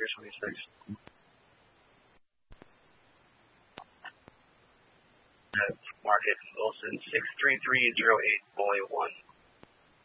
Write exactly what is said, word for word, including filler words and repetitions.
Pier twenty-six. Market Wilson six three three zero eight, boy one.